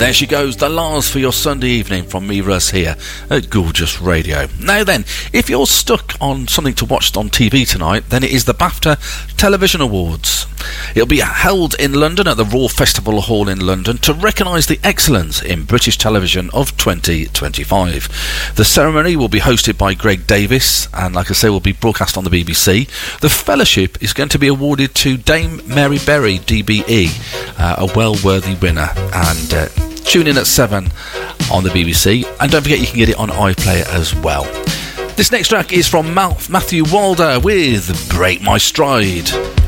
There she goes, the Lars for your Sunday evening from me, Russ, here at Gorgeous Radio. Now then, if you're stuck on something to watch on TV tonight, then it is the BAFTA Television Awards. It'll be held in London at the Royal Festival Hall in London to recognise the excellence in British television of 2025. The ceremony will be hosted by Greg Davis and, like I say, will be broadcast on the BBC. The fellowship is going to be awarded to Dame Mary Berry, DBE, a well-worthy winner. And tune in at 7 on the BBC. And don't forget you can get it on iPlayer as well. This next track is from Matthew Wilder with Break My Stride.